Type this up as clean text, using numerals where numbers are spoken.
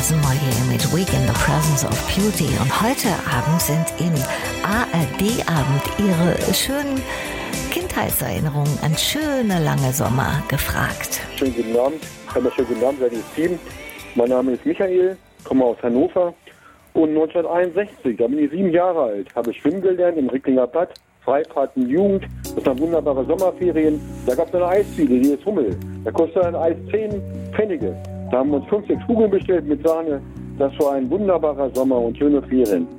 Jason Mollier mit Week in the Presence of Beauty. Und heute Abend sind im ARD-Abend Ihre schönen Kindheitserinnerungen an schöne lange Sommer gefragt. Schönen guten Abend. Schönen guten Abend, seid Team. Mein Name ist Michael, komme aus Hannover. Und 1961, da bin ich 7 Jahre alt, habe ich schwimmen gelernt im Ricklinger Bad, Freifahrten Jugend. Das waren wunderbare Sommerferien. Da gab es eine Eisdiele, die ist Hummel. Da kostete ein Eis 10 Pfennige. Da haben wir uns 5, 6 Kugeln bestellt mit Sahne. Das war ein wunderbarer Sommer und schöne Ferien.